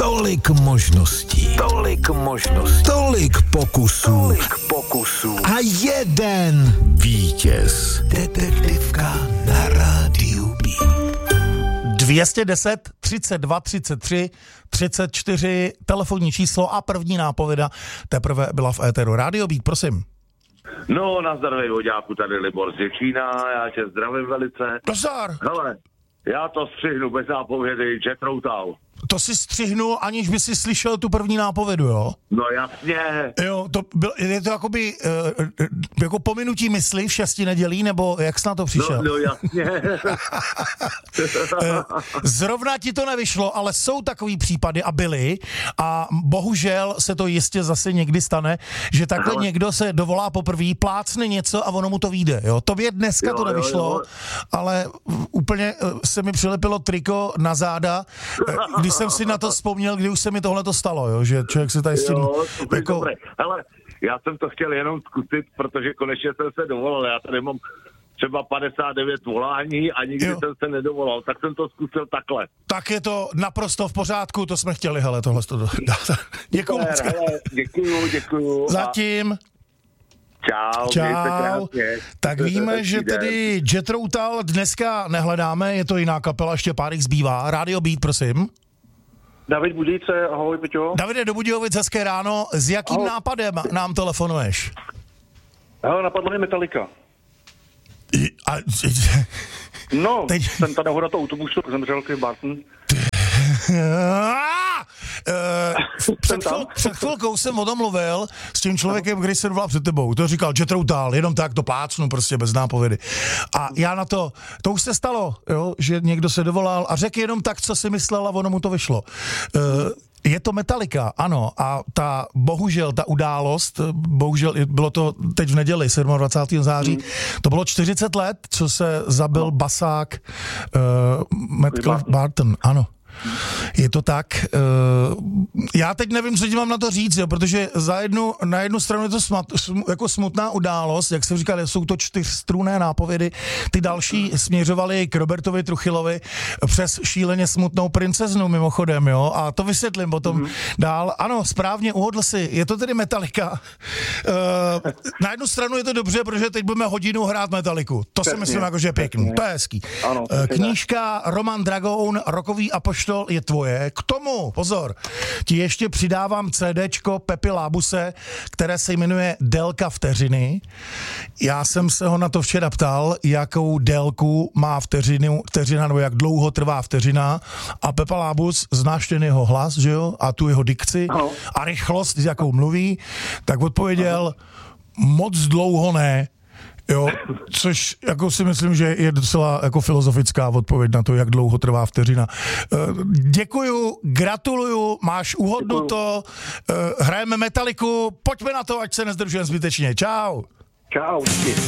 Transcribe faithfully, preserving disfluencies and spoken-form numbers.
Tolik možností, tolik možností, tolik pokusů, tolik pokusů a jeden vítěz. Detektivka na rádiu B. dvě stě deset, třicet dva, třicet tři, třicet čtyři, telefonní číslo a první nápověda teprve byla v éteru. Radio Beat, prosím. No, nazdar, voďáku, tady Libor z Děčína, já tě zdravím velice. Nazdar. Hele, já to střihnu bez nápovědy, Jethro Tull. To si střihnul, aniž by si slyšel tu první nápovědu, jo? No jasně. Jo, to byl, je to jakoby uh, jako pominutí mysli v šesti nedělí, nebo jak jsi na to přišel? No, no jasně. Zrovna ti to nevyšlo, ale jsou takový případy a byly a bohužel se to jistě zase někdy stane, že takhle ale... někdo se dovolá poprvé, plácne něco a ono mu to vyjde, jo? Tobě dneska jo, to nevyšlo, jo, jo. Ale úplně se mi přilepilo triko na záda, když jsem si na to vzpomněl, kdy už se mi tohle to stalo, jo? Že člověk se tady s tím... Jo, jako... dobré. Hele, já jsem to chtěl jenom zkusit, protože konečně jsem se dovolal, já tady mám třeba padesát devět volání a nikdy jo. jsem se nedovolal, tak jsem to zkusil takhle. Tak je to naprosto v pořádku, to jsme chtěli, hele, tohle to dát. Děkuju moc. Děkuju, děkuju. Zatím. Čau. Čau. Tak víme, že tedy Jethro Tull dneska nehledáme, je to jiná kapela, ještě pár jich zbývá. Radio Beat, prosím. David Budějice, ahoj Peťo. Davide do Budějovic, hezké ráno. S jakým ahoj. nápadem nám telefonuješ? Hele, napadlo mě Metallica. A... No, Teď... jsem tady nahoru na to autobusu, zemřel Cliff Barton. Uh, před, chvil, před chvilkou jsem o tom mluvil s tím člověkem, který se dovolal před tebou. To říkal Jethro Tull, jenom tak to plácnu prostě bez nápovědy. A já na to, to už se stalo, jo, že někdo se dovolal a řekl jenom tak, co si myslel a ono mu to vyšlo. Uh, Je to Metallica, ano, a ta, bohužel, ta událost, bohužel, bylo to teď v neděli, dvacátého sedmého září, mm. to bylo čtyřicet let, co se zabil no. basák uh, Matt Cliff Barton, ano. Je to tak. Uh, já teď nevím, co ti mám na to říct, jo, protože za jednu, na jednu stranu je to smat, sm, jako smutná událost, jak jsem říkal, jsou to čtyřstrunné nápovědy, ty další směřovaly k Robertovi Truchylovi přes šíleně smutnou princeznu mimochodem, jo, a to vysvětlím potom mm-hmm. dál. Ano, správně, uhodl si, je to tedy Metallica. Uh, na jednu stranu je to dobře, protože teď budeme hodinu hrát Metallicu. To si myslím, jako, že je pěkný, to je hezký. Ano, uh, knížka Roman Dragoun, rokový apoštol je tvoje. K tomu, pozor, ti ještě přidávám CDčko Pepy Lábuse, které se jmenuje Délka vteřiny. Já jsem se ho na to včera ptal, jakou délku má vteřinu, vteřina, nebo jak dlouho trvá vteřina. A Pepa Lábus, znáš ten jeho hlas, že jo? A tu jeho dikci Aho. a rychlost, s jakou mluví, tak odpověděl, Aho. moc dlouho ne. Jo, což jako si myslím, že je docela jako filozofická odpověď na to, jak dlouho trvá vteřina. Děkuju, gratuluju, máš uhodnuto, hrajeme Metalliku, pojďme na to, ať se nezdržujeme zbytečně. Čau. Čau.